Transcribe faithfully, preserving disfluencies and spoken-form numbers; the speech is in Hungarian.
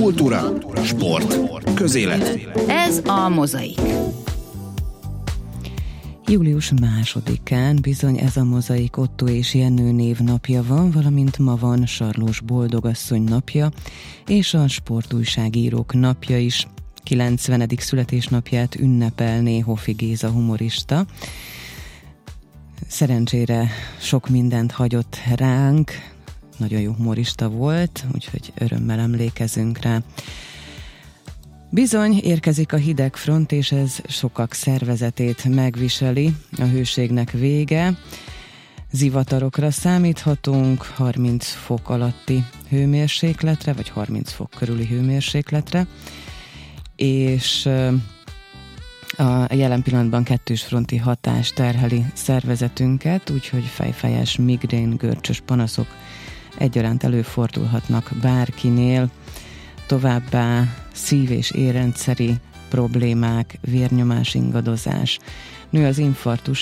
Kultúra, sport, közélet. Ez a Mozaik. Július másodikán bizony ez a Mozaik Ottó és Jenő névnapja van, valamint ma van Sarlós Boldogasszony napja, és a sportújságírók napja is. kilencvenedik születésnapját ünnepelné Hofi Géza humorista. Szerencsére sok mindent hagyott ránk, nagyon jó humorista volt, úgyhogy örömmel emlékezünk rá. Bizony érkezik a hidegfront, és ez sokak szervezetét megviseli, a hőségnek vége. Zivatarokra számíthatunk, harminc fok alatti hőmérsékletre, vagy harminc fok körüli hőmérsékletre, és a jelen pillanatban kettős fronti hatás terheli szervezetünket, úgyhogy fejfájás, migrén, görcsös panaszok egyaránt előfordulhatnak bárkinél, továbbá szív- és érrendszeri problémák, vérnyomás ingadozás, nő az infarktus